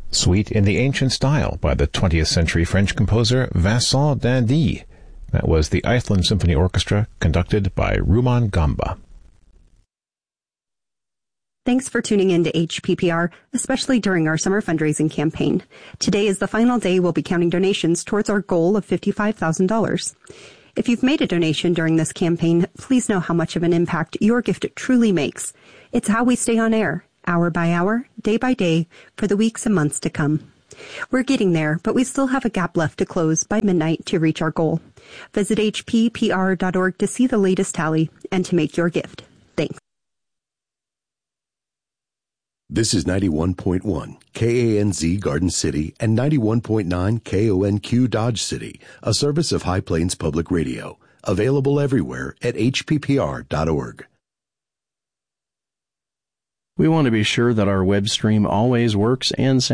Suite in the Ancient Style by the 20th century French composer Vincent d'Indy. That was the Iceland Symphony Orchestra, conducted by Rumaan Gamba. Thanks for tuning in to HPPR, especially during our summer fundraising campaign. Today is the final day we'll be counting donations towards our goal of $55,000. If you've made a donation during this campaign, please know how much of an impact your gift truly makes. It's how we stay on air, hour by hour, day by day, for the weeks and months to come. We're getting there, but we still have a gap left to close by midnight to reach our goal. Visit hppr.org to see the latest tally and to make your gift. Thanks. This is 91.1 KANZ Garden City and 91.9 KONQ Dodge City, a service of High Plains Public Radio, available everywhere at hppr.org. We want to be sure that our web stream always works and